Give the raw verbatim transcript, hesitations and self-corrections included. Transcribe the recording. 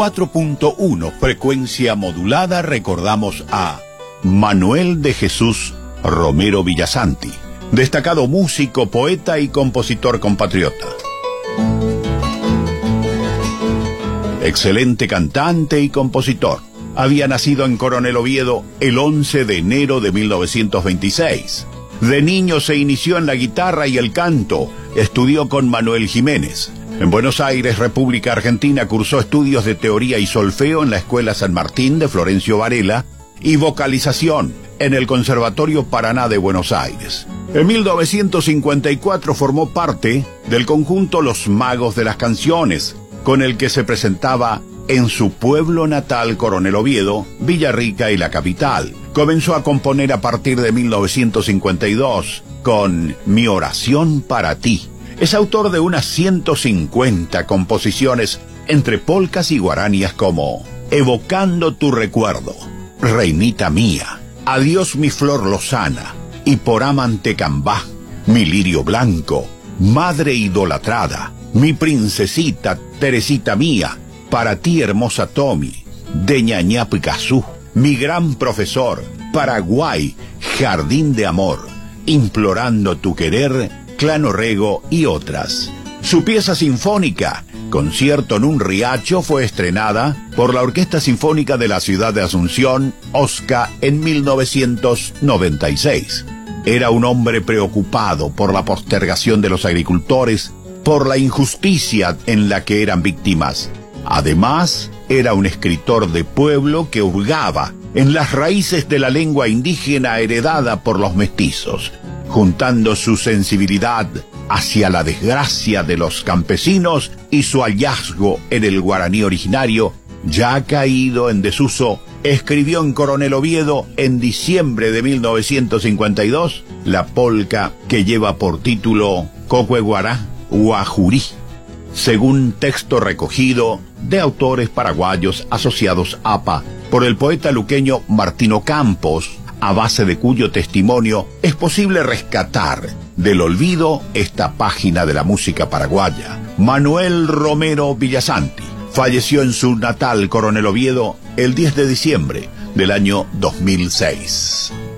cuatro punto uno, frecuencia modulada, recordamos a Manuel de Jesús Romero Villasanti, destacado músico, poeta y compositor compatriota. Excelente cantante y compositor. Había nacido en Coronel Oviedo el once de enero de mil novecientos veintiséis. De niño se inició en la guitarra y el canto. Estudió con Manuel Jiménez. En Buenos Aires, República Argentina, cursó estudios de teoría y solfeo en la Escuela San Martín de Florencio Varela y vocalización en el Conservatorio Paraná de Buenos Aires. En mil novecientos cincuenta y cuatro formó parte del conjunto Los Magos de las Canciones, con el que se presentaba en su pueblo natal, Coronel Oviedo, Villarrica y la capital. Comenzó a componer a partir de mil novecientos cincuenta y dos con Mi oración para ti. Es autor de unas ciento cincuenta composiciones entre polcas y guaranías como Evocando tu recuerdo, Reinita mía, Adiós mi flor lozana y Por amante cambá, Mi lirio blanco, Madre idolatrada, Mi princesita, Teresita mía, Para ti hermosa Tommy, de Ñañap Gazú, Mi gran profesor, Paraguay, Jardín de amor, Implorando tu querer, Clano Rego y otras. Su pieza sinfónica, Concierto en un riacho, fue estrenada por la Orquesta Sinfónica de la Ciudad de Asunción, OSCA, en mil novecientos noventa y seis. Era un hombre preocupado por la postergación de los agricultores, por la injusticia en la que eran víctimas. Además, era un escritor de pueblo que hurgaba en las raíces de la lengua indígena heredada por los mestizos, juntando su sensibilidad hacia la desgracia de los campesinos y su hallazgo en el guaraní originario, ya caído en desuso. Escribió en Coronel Oviedo, en diciembre de mil novecientos cincuenta y dos, la polca que lleva por título Cocueguará Guajurí, según texto recogido de autores paraguayos asociados A P A por el poeta luqueño Martino Campos, a base de cuyo testimonio es posible rescatar del olvido esta página de la música paraguaya. Manuel Romero Villasanti falleció en su natal Coronel Oviedo el diez de diciembre del año dos mil seis.